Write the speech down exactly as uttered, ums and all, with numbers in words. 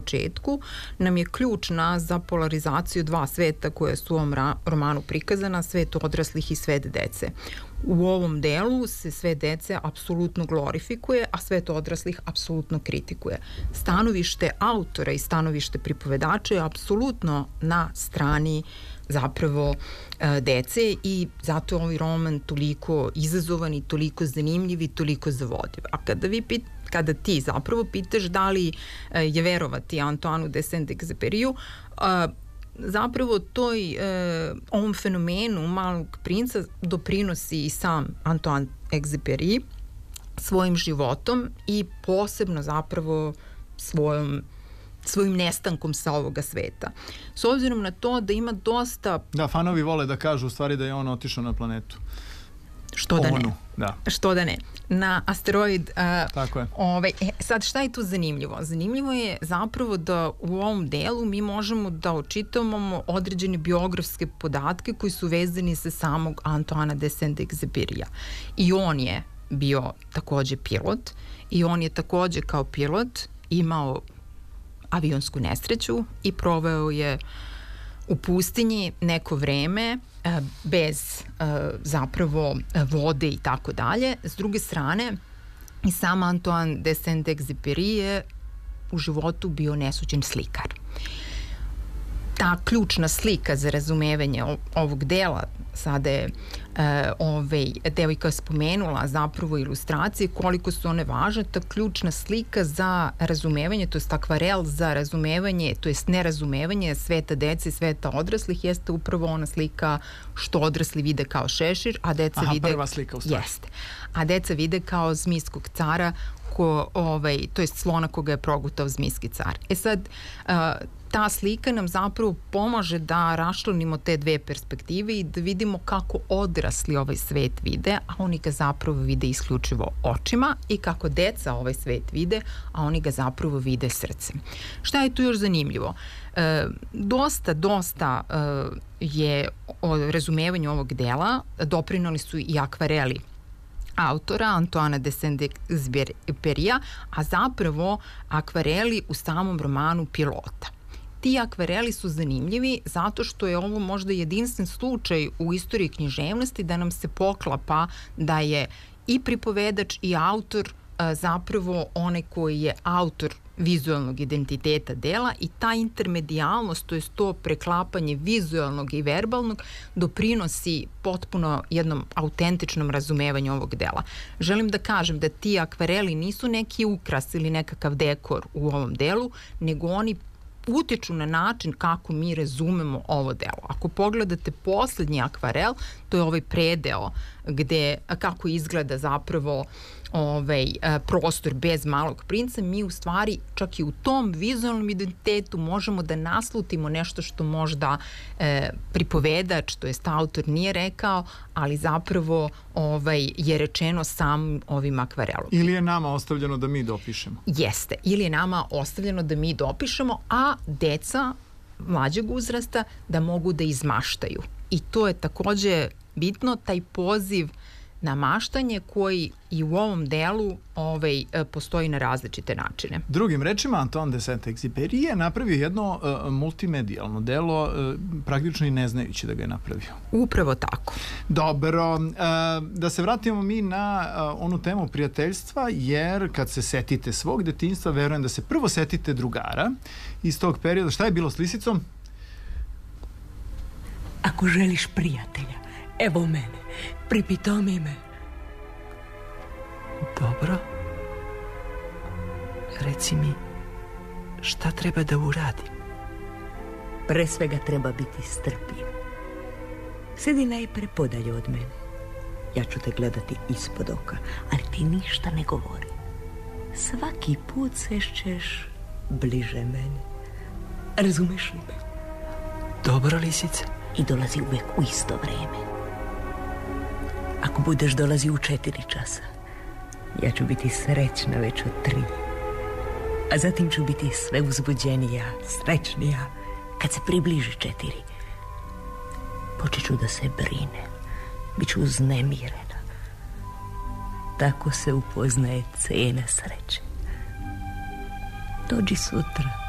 početku nam je ključna za polarizaciju dva sveta koje su u ovom romanu prikazana, svet odraslih i svet dece. U ovom delu se svet dece apsolutno glorifikuje, a svet odraslih apsolutno kritikuje. Stanovište autora i stanovište pripovedača je apsolutno na strani zapravo dece i zato je ovaj roman toliko izazovan i toliko zanimljiv i toliko zavodiv. A kada vi pit, kada ti zapravo pitaš da li je verovati Antoanu de Saint-Exupériju, zapravo toj, ovom fenomenu Malog princa doprinosi i sam Antoine Exupéry svojim životom i posebno zapravo svojom svojim nestankom sa ovoga sveta. S obzirom na to da ima dosta... Da, fanovi vole da kažu u stvari da je on otišao na planetu. Što da Onu, ne. Da. Što da ne. Na asteroid... Uh, Tako je. Ovaj, e, sad, šta je tu zanimljivo? Zanimljivo je zapravo da u ovom delu mi možemo da očitamo određene biografske podatke koji su vezani sa samog Antoana de Saint-Exupérija. I on je bio takođe pilot i on je takođe kao pilot imao avionsku nesreću i proveo je u pustinji neko vreme bez zapravo vode i tako dalje. S druge strane, i sam Antoine de Saint-Exupéry je u životu bio nesuđen slikar. Ta ključna slika za razumevanje ovog dela, sada je e, ovaj, devojka spomenula zapravo ilustracije, koliko su one važne, ta ključna slika za razumevanje, to je akvarel za razumevanje, to je nerazumevanje sveta dece i sveta odraslih, jeste upravo ona slika što odrasli vide kao šešir, a deca Aha, vide... prva slika u stvari. Jeste. A deca vide kao zmijskog cara, ko, ovaj, to je slona koga je progutao zmijski car. E sad, uh, ta slika nam zapravo pomaže da raščlanimo te dve perspektive i da vidimo kako odrasli ovaj svet vide, a oni ga zapravo vide isključivo očima, i kako deca ovaj svet vide, a oni ga zapravo vide srcem. Šta je tu još zanimljivo? E, dosta, dosta e, je o razumevanju ovog dela doprinali su i akvareli autora Antoana de Saint-Exupérija, a zapravo akvareli u samom romanu pilota. Ti akvareli su zanimljivi zato što je ovo možda jedinstven slučaj u istoriji književnosti da nam se poklapa da je i pripovedač i autor a, zapravo onaj koji je autor vizualnog identiteta dela, i ta intermedijalnost, to je to preklapanje vizualnog i verbalnog, doprinosi potpuno jednom autentičnom razumevanju ovog dela. Želim da kažem da ti akvareli nisu neki ukras ili nekakav dekor u ovom delu, nego oni utiču na način kako mi razumemo ovo delo. Ako pogledate poslednji akvarel, to je ovaj predeo gde, kako izgleda zapravo ovaj prostor bez Malog princa, mi u stvari čak i u tom vizualnom identitetu možemo da naslutimo nešto što možda e, pripovedač, to jest autor, nije rekao, ali zapravo ovaj, je rečeno sam ovim akvarelom. Ili je nama ostavljeno da mi dopišemo. Jeste, ili je nama ostavljeno da mi dopišemo, a deca mlađeg uzrasta da mogu da izmaštaju. I to je takođe bitno, taj poziv na maštanje koji i u ovom delu ovaj, postoji na različite načine. Drugim rečima, Antoine de Saint-Exupéry je napravio jedno uh, multimedijalno delo, uh, praktično i ne znajući da ga je napravio. Upravo tako. Dobro, uh, da se vratimo mi na uh, onu temu prijateljstva, jer kad se setite svog detinjstva, verujem da se prvo setite drugara iz tog perioda. Šta je bilo s lisicom? Ako želiš prijatelja, evo mene, pripitomi me. Dobro. Reci mi, šta treba da uradim? Pre svega treba biti strpljiv. Sedi najpre podalje od mene. Ja ću te gledati ispod oka, ali ti ništa ne govori. Svaki put sešćeš bliže mene. Razumeš li me? Dobro, lisice. I dolazi uvek u isto vreme. Ako budeš dolazi u četiri časa, ja ću biti srećna već od tri. A zatim ću biti sve uzbuđenija, srećnija kad se približi četiri. Počet ću da se brinem, bit ću uznemirena. Tako se upoznaje cena sreće. Dođi sutra.